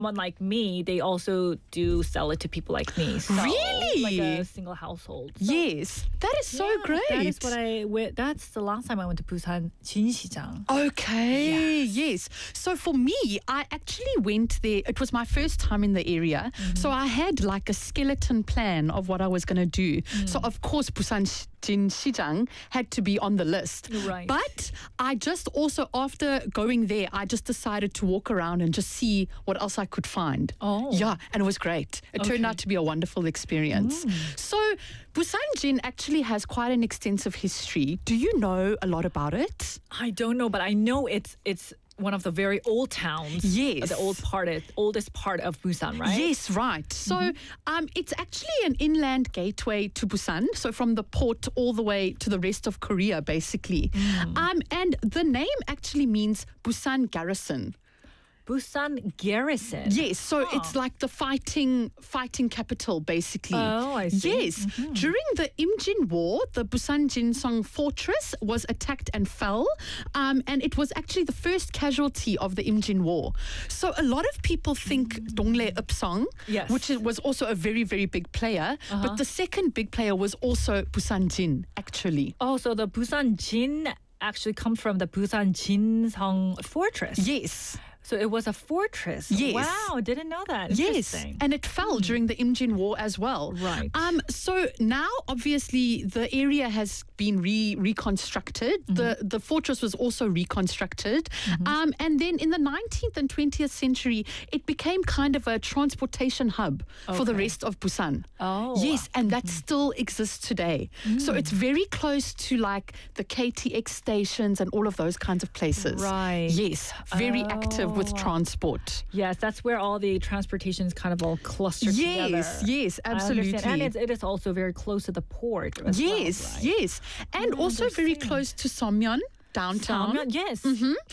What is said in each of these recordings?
someone like me, they also do sell it to people like me. So, Really? Like a single household. So, Yes, that is so great. That is what I went. That's the last time I went to Busan Jin시장. Okay, yes. So for me, I actually went there. It was my first time in the area. So I had like a skeleton plan of what I was going to do. So of course, Busan Jin시장 had to be on the list. Right. But I just also, after going there, I just decided to walk around and just see what else I could find. Oh. Yeah, and it was great. It turned Okay. out to be a wonderful experience. So Busan Jin actually has quite an extensive history. Do you know a lot about it? I don't know, but I know it's one of the very old towns. Yes. The oldest part of Busan, right? Yes, right. So it's actually an inland gateway to Busan. So from the port all the way to the rest of Korea, basically. And the name actually means Busan Garrison. Busan Garrison. Yes, so it's like the fighting capital, basically. Oh, I see. Yes. During the Imjin War, the Busan Jinsong fortress was attacked and fell, and it was actually the first casualty of the Imjin War. So a lot of people think Dongle Upsong, Yes. which was also a very, very big player, but the second big player was also Busan Jin, actually. Oh, so the Busan Jin actually comes from the Busan Jinsong fortress. Yes. So it was a fortress. Yes. Wow, didn't know that. Yes, Interesting. and it fell during the Imjin War as well. Right. So now, obviously, the area has been reconstructed. The fortress was also reconstructed. And then in the 19th and 20th century, it became kind of a transportation hub for the Okay. rest of Busan. Oh. Yes, and that still exists today. So it's very close to like the KTX stations and all of those kinds of places. Right. Yes, very active with transport. Yes, that's where all the transportation is kind of all clustered together. Yes, I absolutely. understand. And it is also very close to the port as well, Yes, right? yes. And also very understand. close to Seomyeon, downtown. Samyeon, yes.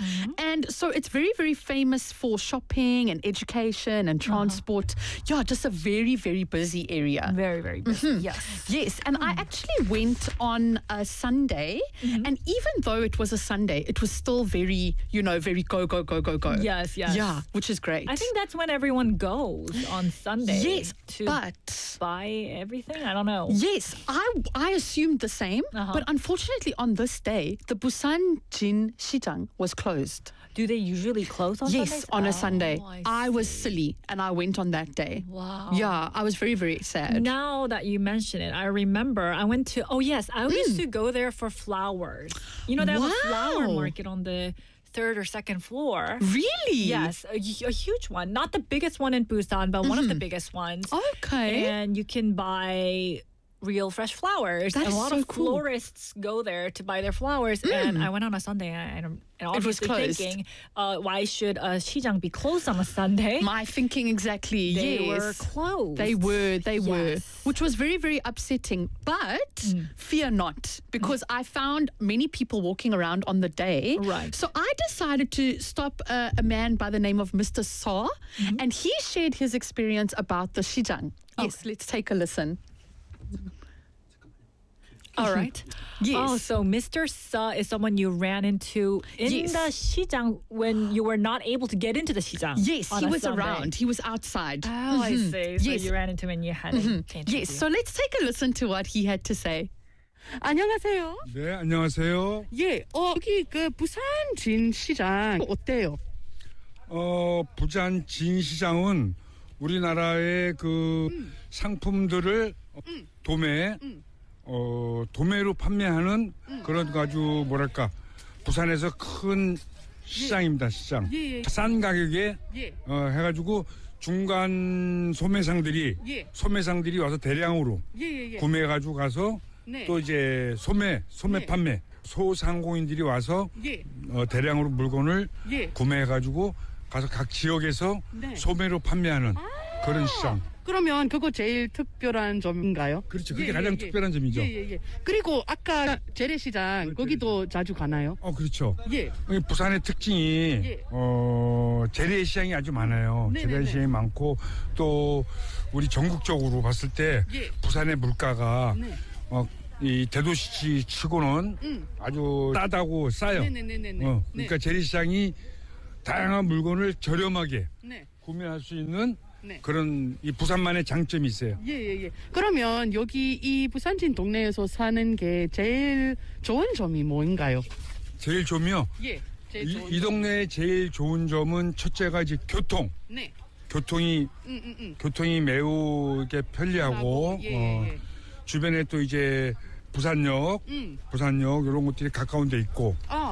And so it's very, very famous for shopping and education and transport. Yeah, just a very, very busy area. Very, very busy. Yes. Yes, and I actually went on a Sunday, and even though it was a Sunday, it was still very, very go, go, go, go, go. Yes, yes. Yeah, which is great. I think that's when everyone goes on Sunday. Yes, to but buy everything. I don't know. yes, I assumed the same, but unfortunately on this day, the Busan Jin Shijang was closed. Do they usually close on Yes, Sundays? on a Oh, Sunday. I was see. silly and I went on that day. Wow. Yeah, I was very, very sad. Now that you mention it, I remember I went to, I used to go there for flowers. You know, they have a flower Wow. market on the third or second floor. Really? Yes, a huge one. Not the biggest one in Busan, but one of the biggest ones. Okay. And you can buy real fresh flowers. That and is a lot so of cool. florists go there to buy their flowers. And I went on a Sunday and obviously closed. thinking, why should Shijang be closed on a Sunday? My thinking exactly. They yes. were closed. They were, Yes. which was very, very upsetting. But fear not, because I found many people walking around on the day. Right. So I decided to stop a man by the name of Mr. Saw, and he shared his experience about the Shijang. Yes, let's take a listen. All right. Yes. Oh, so Mr. Suh is someone you ran into in Yes. the Shijang when you were not able to get into the Shijang. Yes, on he a was Sunday. around. He was outside. Oh, I see. So Yes. you ran into him and you had an interview. Yes, so let's take a listen to what he had to say. 안녕하세요. 네, 안녕하세요. 예, 여기 그 부산 진시장 어때요? 부산 진시장은 우리나라의 그 상품들을 도매로 판매하는 그런 아주 뭐랄까 부산에서 큰 시장입니다. 시장. 예. 싼 가격에 예. 해가지고 중간 소매상들이 와서 대량으로 예. 구매해가지고 가서 네. 또 이제 소매 네. 판매 소상공인들이 와서 예. 대량으로 물건을 예. 구매해가지고 가서 각 지역에서 네. 소매로 판매하는 그런 시장. 그러면 그거 제일 특별한 점인가요? 그렇죠. 그게 예, 가장 예, 특별한 점이죠. 예. 그리고 아까 재래시장 거기도 자주 가나요? 그렇죠. 예. 부산의 특징이 예. 재래시장이 아주 많아요. 네네네. 재래시장이 많고 또 우리 전국적으로 봤을 때 예. 부산의 물가가 네. 이 대도시 치고는 아주 싸다고 싸요. 네네네네. 그러니까 재래시장이 다양한 물건을 저렴하게 네. 구매할 수 있는 네. 그런 이 부산만의 장점이 있어요. 예. 그러면 여기 이 부산진 동네에서 사는 게 제일 좋은 점이 뭔가요? 제일 좋으며 예. 제일 좋은 이 동네의 제일 좋은 점은 첫째가 이제 교통. 네. 교통이 매우 이렇게 편리하고 예. 주변에 또 이제 부산역 이런 것들이 가까운 데 있고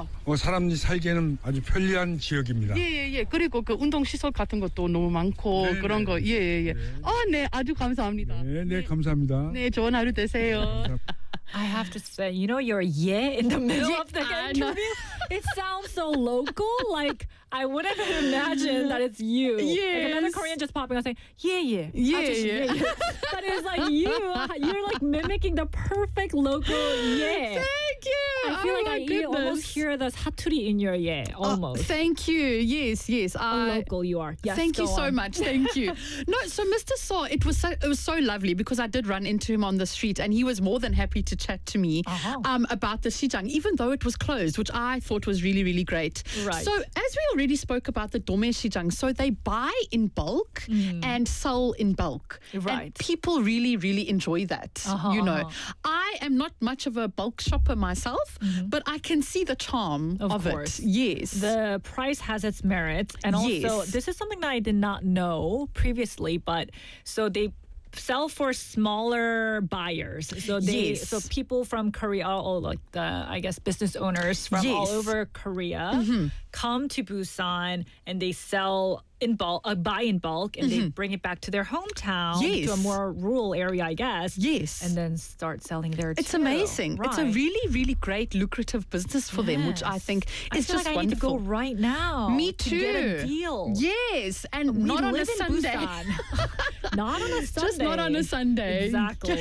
사람들이 살기에는 아주 편리한 지역입니다. 예. 그리고 그 운동 시설 같은 것도 너무 많고 네, 그런 네. 거. 예. 네, 아주 감사합니다. 네, 감사합니다. 네, 좋은 하루 되세요. I have to say, you know, your yeah in the middle Yeah, of the I know. interview, it sounds so local. Like, I wouldn't imagine that it's you. Like another Yes. Korean just popping out saying, yeah. Yeah, 아저씨, yeah. But it's like you're like mimicking the perfect local yeah. Thank you. I feel Oh like my I almost goodness. hear the 사투리 in your yeah, almost. Thank you. Yes. How local you are. Yes, Thank you go so on. much. Thank you. No, so Mr. Saw, it was so lovely because I did run into him on the street and he was more than happy to chat to me about the Sijang, even though it was closed, which I thought was really, really great. Right. So as we already spoke about the Dome Sijang, so they buy in bulk and sell in bulk. Right. And people really, really enjoy that. You know, I am not much of a bulk shopper myself, but I can see the charm Of of course. it. Yes. The price has its merits. And also, Yes. this is something that I did not know previously, but so they sell for smaller buyers. So Yes. so people from Korea, or like the, I guess, business owners from all Yes. over Korea come to Busan and they sell in bulk, buy in bulk, and they bring it back to their hometown, Yes. to a more rural area, I guess. Yes. And then start selling there It's too. amazing. It's a Right. really, really great, lucrative business for them, which I Yes. think I is feel just like I need to go wonderful. right now. Me To too. get a deal. Yes, and We not on a live in Sunday. Busan. Not on a Sunday. Just not on a Sunday. Exactly.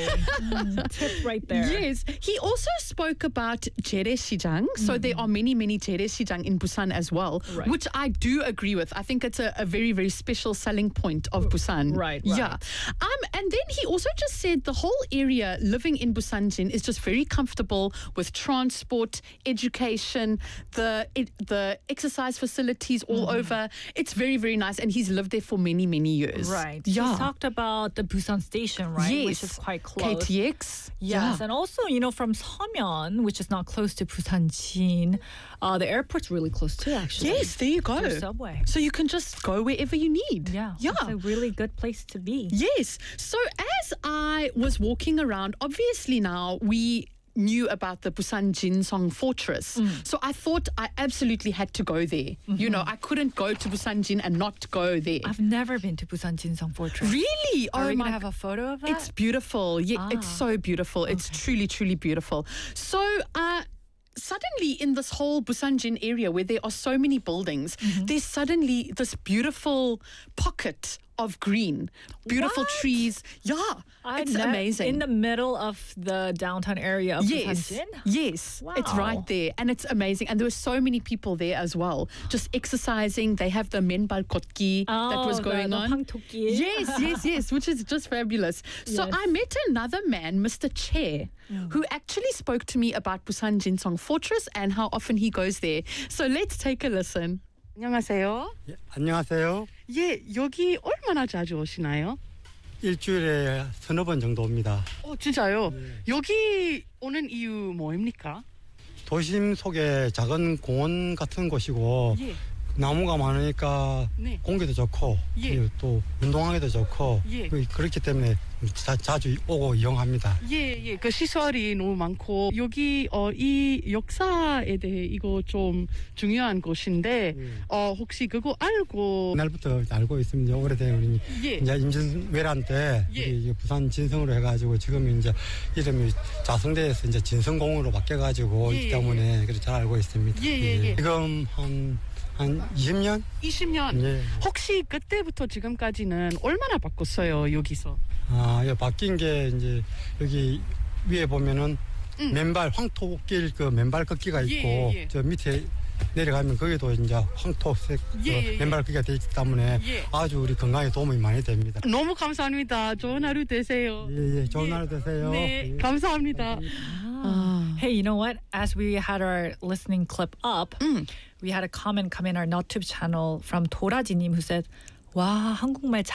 Tip right there. Yes. He also spoke about Jeresijang. So there are many, many Jeresijang in Busan as well, Right. which I do agree with. I think it's a very, very special selling point of Busan. Right. Yeah. And then he also just said the whole area living in Busanjin is just very comfortable with transport, education, the exercise facilities all over. It's very, very nice. And he's lived there for many, many years. Right. Yeah. He talked about the Busan station, right? Yes. Which is quite close. KTX. Yes, Yeah. and also, you know, from Seomyeon, which is not close to Busanjin, the airport's really close too, actually. Yes, there you go. Through subway. So you can just go wherever you need. Yeah. Yeah. It's a really good place to be. Yes. So as I was walking around, obviously now we knew about the Busan Jinsong Fortress. So I thought I absolutely had to go there. You know, I couldn't go to Busan Jin and not go there. I've never been to Busan Jinsong Fortress. Really? Are Oh we my going to have a photo of that? It's beautiful. Yeah, it's so beautiful. It's truly, truly beautiful. So, suddenly in this whole Busanjin area where there are so many buildings, there's suddenly this beautiful pocket of green, beautiful What? trees. Yeah, it's amazing. In the middle of the downtown area of Yes, Busanjin? yes, it's Wow. right there, and it's amazing. And there were so many people there as well, just exercising. They have the menbal kotki that was going the on. 황토끼. Yes, which is just fabulous. So Yes. I met another man, Mr. Che, who actually spoke to me about Busan Jinsong Fortress and how often he goes there. So let's take a listen. 안녕하세요. 예, 안녕하세요. 예, 여기 얼마나 자주 오시나요? 일주일에 서너 번 정도 옵니다. 진짜요? 여기 오는 이유 뭐입니까? 도심 속에 작은 공원 같은 곳이고 예. 나무가 많으니까 네. 공기도 좋고 예. 그리고 또 운동하기도 좋고 예. 그렇기 때문에 자주 오고 이용합니다. 예, 그 시설이 너무 많고 여기 이 역사에 대해 이거 좀 중요한 곳인데 혹시 그거 알고 옛날부터 알고 있습니다. 오래된 우리 예. 이제 임진왜란 때 예. 우리 부산 진성으로 해가지고 지금 이제 이름이 자성대에서 이제 진성공으로 바뀌어가지고 예, 있기 예, 때문에 그래 잘 알고 있습니다. 예. 지금 한 20년? 20년 예. 혹시 그때부터 지금까지는 얼마나 바꿨어요 여기서? 바뀐 게 이제 여기 위에 보면은 맨발 황토길 그 맨발 걷기가 있고 예. 저 밑에 내려가면 거기도 이제 황토색 예. 맨발 걷기가 되어 있기 때문에 예. 아주 우리 건강에 도움이 많이 됩니다. 너무 감사합니다. 좋은 하루 되세요. 예, 좋은 하루 되세요. 네, 예. 감사합니다. Hey, you know what? As we had our listening clip up, we had a comment come in our NotTube channel from 도라지님 who said, 와, 한국말 잘